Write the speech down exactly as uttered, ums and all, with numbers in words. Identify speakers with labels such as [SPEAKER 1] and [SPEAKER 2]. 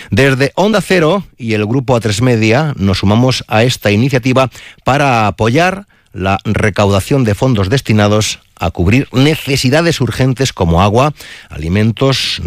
[SPEAKER 1] Desde Onda Cero y el Grupo A tres Media nos sumamos a esta iniciativa para apoyar la recaudación de fondos destinados a cubrir necesidades urgentes como agua, alimentos,